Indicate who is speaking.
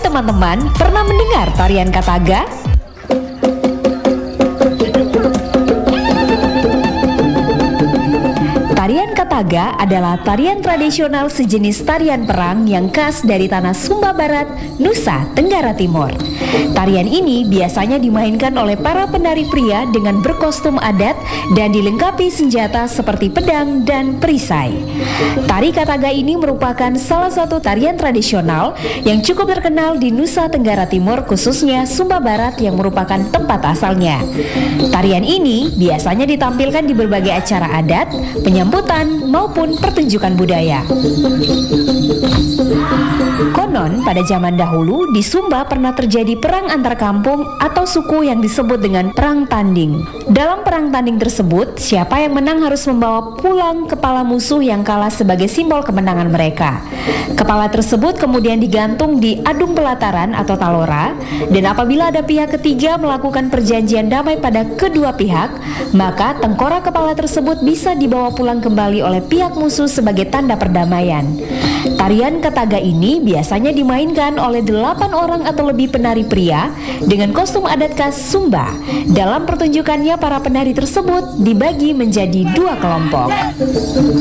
Speaker 1: teman-teman pernah mendengar tarian Kataga? Tarian Kataga adalah tarian tradisional sejenis tarian perang yang khas dari tanah Sumba Barat, Nusa Tenggara Timur. Tarian ini biasanya dimainkan oleh para penari pria dengan berkostum adat dan dilengkapi senjata seperti pedang dan perisai. Tari Kataga ini merupakan salah satu tarian tradisional yang cukup terkenal di Nusa Tenggara Timur, khususnya Sumba Barat yang merupakan tempat asalnya. Tarian ini biasanya ditampilkan di berbagai acara adat, penyambutan maupun pertunjukan budaya. Konon pada zaman dahulu di Sumba pernah terjadi perang antar kampung atau suku yang disebut dengan perang tanding. Dalam perang tanding tersebut, siapa yang menang harus membawa pulang kepala musuh yang kalah sebagai simbol kemenangan mereka. Kepala tersebut kemudian digantung di adung pelataran atau talora, dan apabila ada pihak ketiga melakukan perjanjian damai pada kedua pihak, maka tengkorak kepala tersebut bisa dibawa pulang kembali oleh pihak musuh sebagai tanda perdamaian. Tarian Kataga ini biasanya dimainkan oleh 8 orang atau lebih penari pria dengan kostum adat khas Sumba. Dalam pertunjukannya, para penari tersebut dibagi menjadi 2 kelompok.